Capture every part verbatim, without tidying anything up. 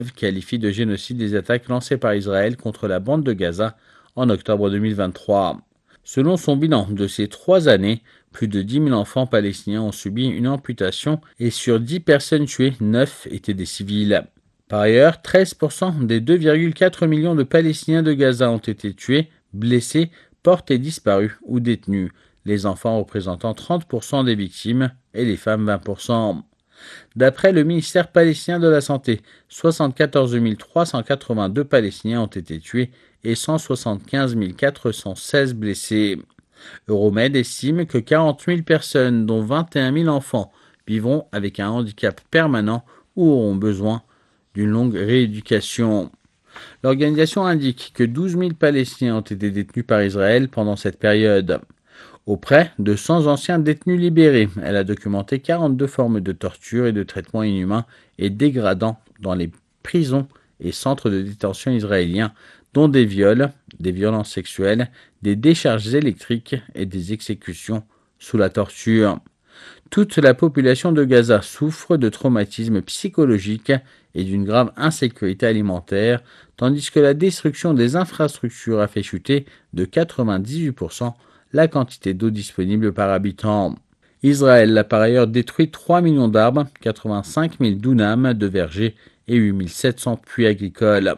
qualifie de génocide les attaques lancées par Israël contre la bande de Gaza en octobre deux mille vingt-trois. Selon son bilan de ces trois années, plus de dix mille enfants palestiniens ont subi une amputation et sur dix personnes tuées, neuf étaient des civils. Par ailleurs, treize pour cent des deux virgule quatre millions de Palestiniens de Gaza ont été tués, blessés, portés disparus ou détenus, les enfants représentant trente pour cent des victimes et les femmes vingt pour cent. D'après le ministère palestinien de la Santé, soixante-quatorze mille trois cent quatre-vingt-deux Palestiniens ont été tués et cent soixante-quinze mille quatre cent seize blessés. Euromed estime que quarante mille personnes, dont vingt et un mille enfants, vivront avec un handicap permanent ou auront besoin d'une longue rééducation. L'organisation indique que douze mille Palestiniens ont été détenus par Israël pendant cette période. Auprès de cent anciens détenus libérés, elle a documenté quarante-deux formes de torture et de traitements inhumains et dégradants dans les prisons et centres de détention israéliens, dont des viols, des violences sexuelles, des décharges électriques et des exécutions sous la torture. Toute la population de Gaza souffre de traumatismes psychologiques et d'une grave insécurité alimentaire, tandis que la destruction des infrastructures a fait chuter de quatre-vingt-dix-huit pour cent la quantité d'eau disponible par habitant. Israël a par ailleurs détruit trois millions d'arbres, quatre-vingt-cinq mille dunams de vergers et huit mille sept cents puits agricoles.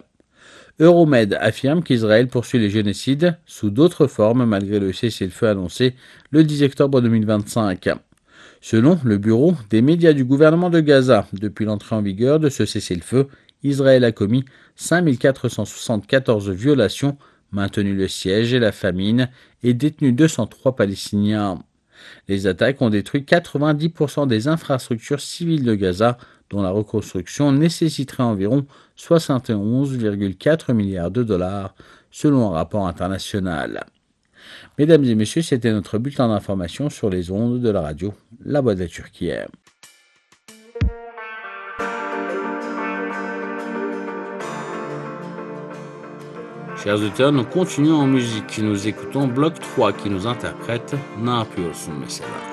Euromed affirme qu'Israël poursuit les génocides sous d'autres formes malgré le cessez-le-feu annoncé le dix octobre deux mille vingt-cinq. Selon le bureau des médias du gouvernement de Gaza, depuis l'entrée en vigueur de ce cessez-le-feu, Israël a commis cinq mille quatre cent soixante-quatorze violations, maintenu le siège et la famine et détenu deux cent trois Palestiniens. Les attaques ont détruit quatre-vingt-dix pour cent des infrastructures civiles de Gaza, dont la reconstruction nécessiterait environ soixante et onze virgule quatre milliards de dollars, selon un rapport international. Mesdames et messieurs, c'était notre bulletin d'information sur les ondes de la radio La Voix de la Turquie. Chers auditeurs, nous continuons en musique. Nous écoutons Bloc trois qui nous interprète Ne yapıyorsun mesela.